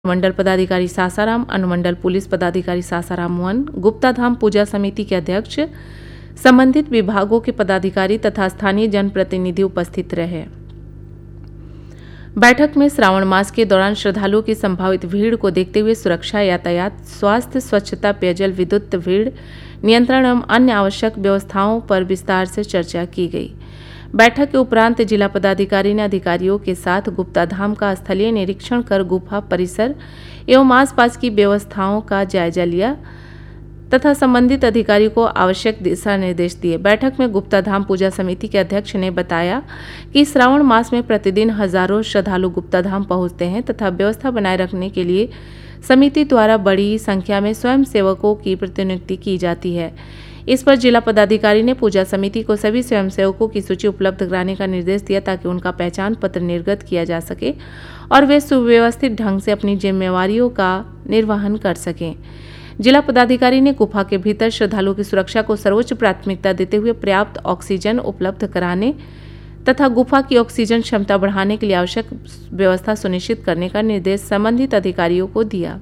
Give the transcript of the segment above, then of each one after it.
मंडल पदाधिकारी सासाराम, अनुमंडल पुलिस पदाधिकारी सासाराम 1, गुप्ता धाम पूजा समिति के अध्यक्ष, संबंधित विभागों के पदाधिकारी तथा स्थानीय जनप्रतिनिधि उपस्थित रहे। बैठक में श्रावण मास के दौरान श्रद्धालुओं की संभावित भीड़ को देखते हुए सुरक्षा, यातायात, स्वास्थ्य, स्वच्छता, पेयजल, विद्युत, भीड़ नियंत्रण एवं अन्य आवश्यक व्यवस्थाओं पर विस्तार से चर्चा की गई। बैठक के उपरांत जिला पदाधिकारी ने अधिकारियों के साथ गुप्ता धाम का स्थलीय निरीक्षण कर गुफा परिसर एवं आसपास की व्यवस्थाओं का जायजा लिया तथा संबंधित अधिकारी को आवश्यक दिशा निर्देश दिए। बैठक में गुप्ता धाम पूजा समिति के अध्यक्ष ने बताया कि श्रावण मास में प्रतिदिन हजारों श्रद्धालु गुप्ता धाम पहुंचते हैं तथा व्यवस्था बनाए रखने के लिए समिति द्वारा बड़ी संख्या में स्वयंसेवकों की प्रतिनियुक्ति की जाती है। इस पर जिला पदाधिकारी ने पूजा समिति को सभी स्वयंसेवकों की सूची उपलब्ध कराने का निर्देश दिया ताकि उनका पहचान पत्र निर्गत किया जा सके और वे सुव्यवस्थित ढंग से अपनी जिम्मेवारियों का निर्वहन कर सकें। जिला पदाधिकारी ने गुफा के भीतर श्रद्धालुओं की सुरक्षा को सर्वोच्च प्राथमिकता देते हुए पर्याप्त ऑक्सीजन उपलब्ध कराने तथा गुफा की ऑक्सीजन क्षमता बढ़ाने के लिए आवश्यक व्यवस्था सुनिश्चित करने का निर्देश संबंधित अधिकारियों को दिया।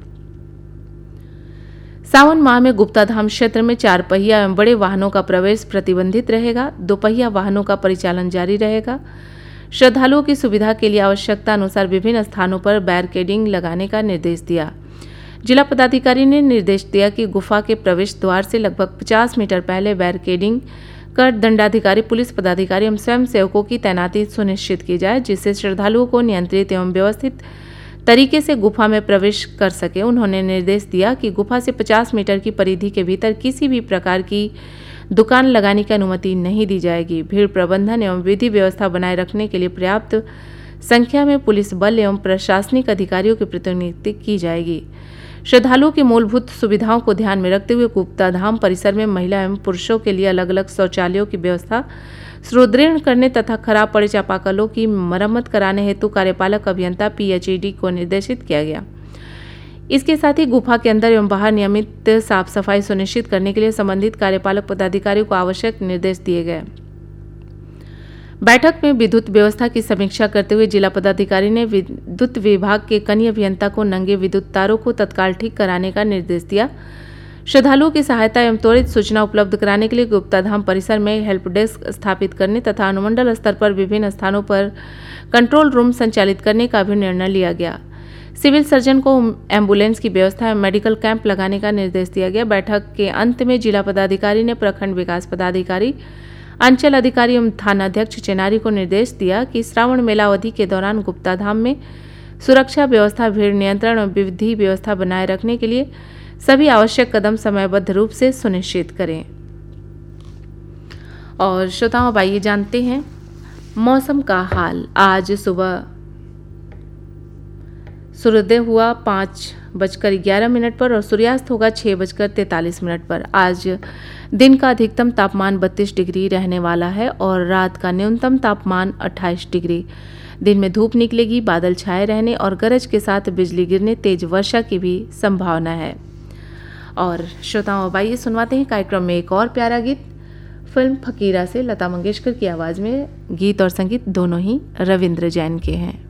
सावन माह में गुप्ता धाम क्षेत्र में 4 पहिया एवं बड़े वाहनों का प्रवेश प्रतिबंधित रहेगा। 2 पहिया वाहनों का परिचालन जारी रहेगा। श्रद्धालुओं की सुविधा के लिए आवश्यकता अनुसार विभिन्न स्थानों पर बैरिकेडिंग लगाने का निर्देश दिया। जिला पदाधिकारी ने निर्देश दिया कि गुफा के प्रवेश द्वार से लगभग 50 मीटर पहले बैरिकेडिंग कर दंडाधिकारी, पुलिस पदाधिकारी एवं स्वयंसेवकों की तैनाती सुनिश्चित की जाए, जिससे श्रद्धालुओं को नियंत्रित एवं व्यवस्थित तरीके से गुफा में प्रवेश कर सके। उन्होंने निर्देश दिया कि गुफा से 50 मीटर की परिधि के भीतर किसी भी प्रकार की दुकान लगाने की अनुमति नहीं दी जाएगी। भीड़ प्रबंधन एवं विधि व्यवस्था बनाए रखने के लिए पर्याप्त संख्या में पुलिस बल एवं प्रशासनिक अधिकारियों की प्रतिनियुक्ति की जाएगी। श्रद्धालुओं की मूलभूत सुविधाओं को ध्यान में रखते हुए गुप्ता धाम परिसर में महिला एवं पुरुषों के लिए अलग अलग शौचालयों की व्यवस्था सुदृढ़ करने तथा खराब पड़े चापाकलों की मरम्मत कराने हेतु कार्यपालक अभियंता PHED को निर्देशित किया गया। इसके साथ ही गुफा के अंदर एवं बाहर नियमित साफ सफाई सुनिश्चित करने के लिए संबंधित कार्यपालक पदाधिकारियों को आवश्यक निर्देश दिए गए। बैठक में विद्युत व्यवस्था की समीक्षा करते हुए जिला पदाधिकारी ने विद्युत विभाग के कनीय अभियंता को नंगे विद्युत तारों को तत्काल ठीक कराने का निर्देश दिया। श्रद्धालुओं की सहायता एवं त्वरित सूचना उपलब्ध कराने के लिए गुप्ता धाम परिसर में हेल्प डेस्क स्थापित करने तथा अनुमंडल स्तर पर विभिन्न स्थानों पर कंट्रोल रूम संचालित करने का भी निर्णय लिया गया। सिविल सर्जन को एम्बुलेंस की व्यवस्था एवं मेडिकल कैंप लगाने का निर्देश दिया गया। बैठक के अंत में जिला पदाधिकारी ने प्रखंड विकास पदाधिकारी, अंचल अधिकारी एवं थानाध्यक्ष चेनारी को निर्देश दिया कि श्रावण मेला अवधि के दौरान गुप्ता धाम में सुरक्षा व्यवस्था, भीड़ नियंत्रण और विधि व्यवस्था बनाए रखने के लिए सभी आवश्यक कदम समयबद्ध रूप से सुनिश्चित करें। और श्रोताओं, आइए जानते हैं मौसम का हाल। आज सुबह सूर्योदय हुआ 5:11 पर और सूर्यास्त होगा 6:43 पर। आज दिन का अधिकतम तापमान 32 डिग्री रहने वाला है और रात का न्यूनतम तापमान 28 डिग्री। दिन में धूप निकलेगी, बादल छाए रहने और गरज के साथ बिजली गिरने, तेज वर्षा की भी संभावना है। और श्रोताओं, आइए सुनवाते हैं कार्यक्रम में एक और प्यारा गीत। फिल्म फकीरा से लता मंगेशकर की आवाज़ में गीत और संगीत दोनों ही रविंद्र जैन के हैं।